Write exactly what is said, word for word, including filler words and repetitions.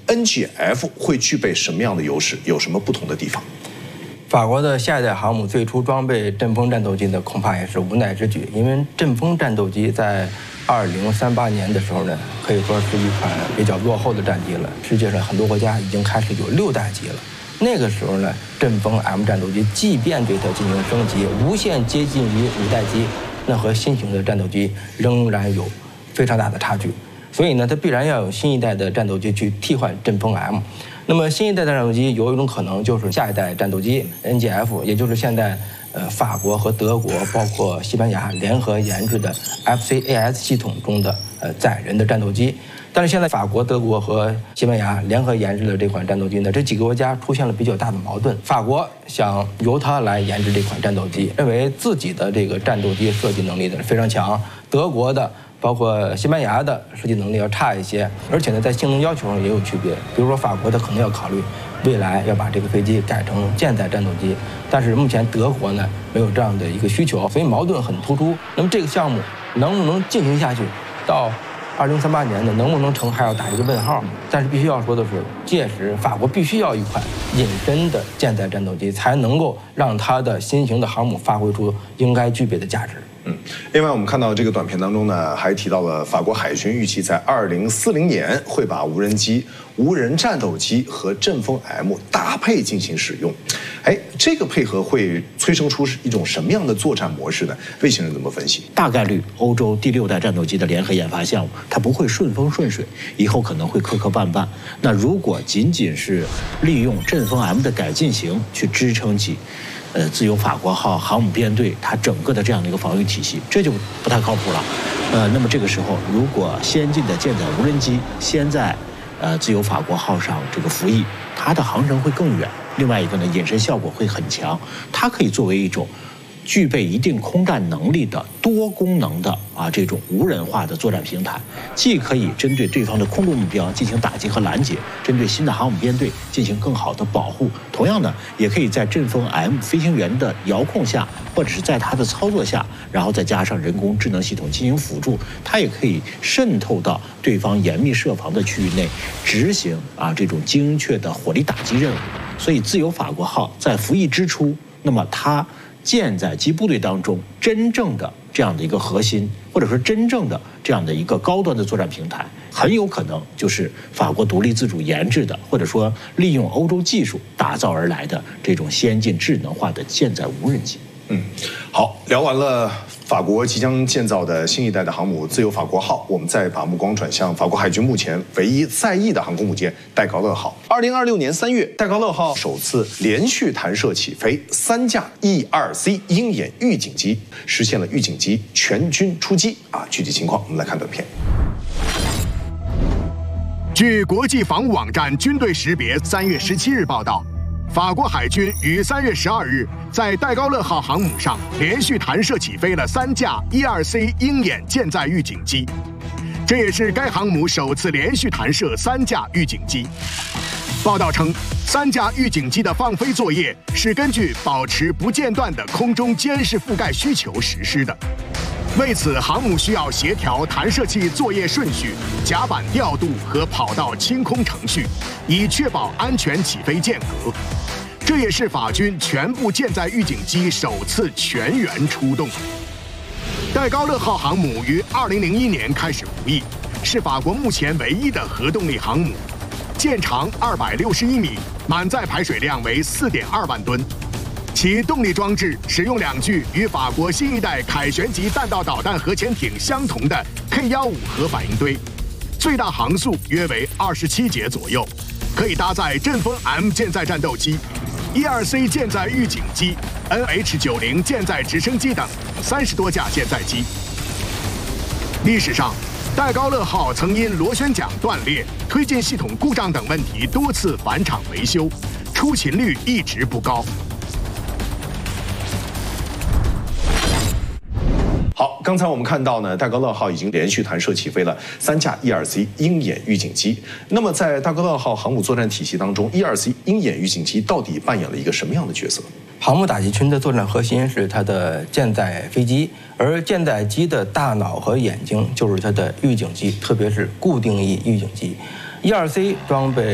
N G F 会具备什么样的优势？有什么不同的地方？ 法国的下一代航母最初装备阵风战斗机呢，恐怕也是无奈之举，因为阵风战斗机在二零三八年的时候呢，可以说是一款比较落后的战机了。世界上很多国家已经开始有六代机了。那个时候呢，阵风 M 战斗机即便对它进行升级，无限接近于五代机，那和新型的战斗机仍然有非常大的差距。所以呢，它必然要有新一代的战斗机去替换阵风 M。那么新一代的战斗机有一种可能就是下一代战斗机 N G F， 也就是现在呃法国和德国包括西班牙联合研制的 F C A S 系统中的呃载人的战斗机。但是现在法国、德国和西班牙联合研制的这款战斗机呢，这几个国家出现了比较大的矛盾。法国想由它来研制这款战斗机，认为自己的这个战斗机设计能力呢非常强，德国的包括西班牙的设计能力要差一些，而且呢，在性能要求上也有区别。比如说，法国它可能要考虑未来要把这个飞机改成舰载战斗机，但是目前德国呢没有这样的一个需求，所以矛盾很突出。那么这个项目能不能进行下去，到二零三八年呢能不能成还要打一个问号。但是必须要说的是，届时法国必须要一款隐身的舰载战斗机，才能够让它的新型的航母发挥出应该具备的价值。 嗯，另外我们看到这个短片当中呢，还提到了法国海军预期在二零四零年会把无人机、无人战斗机和阵风 M 搭配进行使用。哎，这个配合会催生出一种什么样的作战模式呢？魏先生怎么分析？ 大概率欧洲第六代战斗机的联合研发项目，它不会顺风顺水，以后可能会磕磕绊绊。那如果仅仅是利用阵风 M 的改进型去支撑起呃，自由法国号航母编队，它整个的这样的一个防御体系，这就不太靠谱了。呃，那么这个时候，如果先进的舰载无人机先在呃自由法国号上这个服役，它的航程会更远。另外一个呢，隐身效果会很强，它可以作为一种具备一定空战能力的多功能的啊这种无人化的作战平台，既可以针对对方的空中目标进行打击和拦截，针对新的航母编队进行更好的保护。同样呢，也可以在阵风 M 飞行员的遥控下，或者是在它的操作下，然后再加上人工智能系统进行辅助，它也可以渗透到对方严密设防的区域内，执行啊这种精确的火力打击任务。所以，自由法国号在服役之初，那么它舰载机部队当中真正的这样的一个核心，或者说真正的这样的一个高端的作战平台，很有可能就是法国独立自主研制的，或者说利用欧洲技术打造而来的这种先进智能化的舰载无人机。 嗯，好，聊完了法国即将建造的新一代的航母自由法国号，我们再把目光转向法国海军目前唯一在役的航空母舰戴高乐号。二零二六年三月，戴高乐号首次连续弹射起飞，三架 E 二 C 鹰眼预警机实现了预警机全军出击啊！具体情况我们来看短片。 据国际防务网站军队识别三月十七日报道，法国海军于三月十二日在戴高乐号航母上连续弹射起飞了三架 E 二 C 鹰眼舰载预警机，这也是该航母首次连续弹射三架预警机。报道称，三架预警机的放飞作业是根据保持不间断的空中监视覆盖需求实施的。为此，航母需要协调弹射器作业顺序、甲板调度和跑道清空程序，以确保安全起飞间隔。这也是法军全部舰载预警机首次全员出动。戴高乐号航母于二零零一年开始服役，是法国目前唯一的核动力航母，舰长二百六十一米，满载排水量为四点二万吨。其动力装置使用两具与法国新一代凯旋级弹道导弹核潜艇相同的 K 十五核反应堆，最大航速约为二十七节左右，可以搭载阵风 M 舰载战斗机、E 二 C 舰载预警机、N H 九十 舰载直升机等三十多架舰载机。历史上，戴高乐号曾因螺旋桨断裂、推进系统故障等问题多次返厂维修，出勤率一直不高。 好，刚才我们看到呢，戴高乐号已经连续弹射起飞了三架 E 二 C 鹰眼预警机。那么，在戴高乐号航母作战体系当中 ，E 二 C 鹰眼预警机到底扮演了一个什么样的角色？ 航母打击群的作战核心是它的舰载飞机，而舰载机的大脑和眼睛就是它的预警机，特别是固定翼预警机。E 二 C 装备